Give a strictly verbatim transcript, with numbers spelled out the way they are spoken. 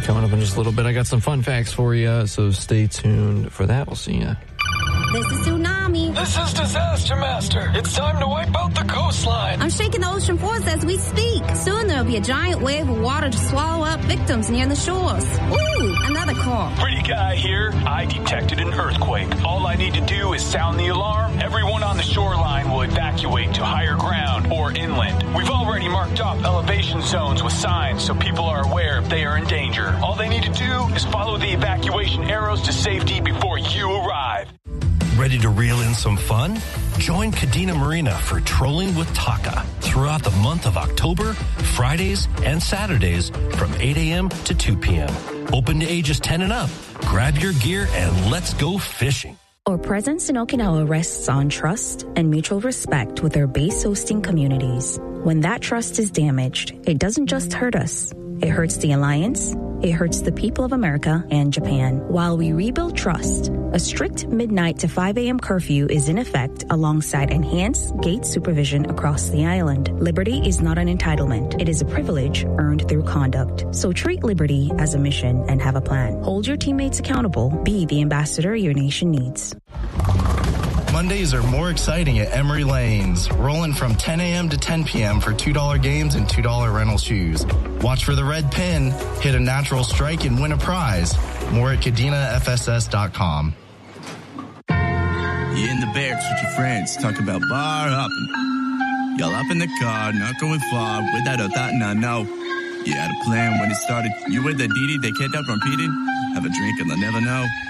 coming up in just a little bit. I got some fun facts for you, so stay tuned for that. We'll see you. This is Tsunami. This is Disaster Master. It's time to wipe out the coastline. I'm shaking the ocean force as we speak. Soon there'll be a giant wave of water to swallow up victims near the shores. Ooh, another call. Pretty guy here. I detected an earthquake. All I need to do is sound the alarm. Everyone on the shoreline will evacuate to higher ground or inland. We've already marked off elevation zones with signs so people are aware if they are in danger. All they need to do is follow the evacuation arrows to safety before you arrive. Ready to reel in some fun? Join Kadena Marina for Trolling with Taka throughout the month of October, Fridays and Saturdays from eight a.m. to two p.m. Open to ages ten and up. Grab your gear and let's go fishing. Our presence in Okinawa rests on trust and mutual respect with our base hosting communities. When that trust is damaged, it doesn't just hurt us. It hurts the alliance. It hurts the people of America and Japan. While we rebuild trust, a strict midnight to five a.m. curfew is in effect alongside enhanced gate supervision across the island. Liberty is not an entitlement. It is a privilege earned through conduct. So treat liberty as a mission and have a plan. Hold your teammates accountable. Be the ambassador your nation needs. Mondays are more exciting at Emery Lanes. Rolling from ten a.m. to ten p.m. for two dollar games and two dollar rental shoes. Watch for the red pin, hit a natural strike, and win a prize. More at Kadena F S S dot com. You in the barracks with your friends, talk about bar hopping. Y'all up in the car, not going far, without a thought, nah, no. You had a plan when it started. You were the D D they kept up repeating. Have a drink and they'll never know.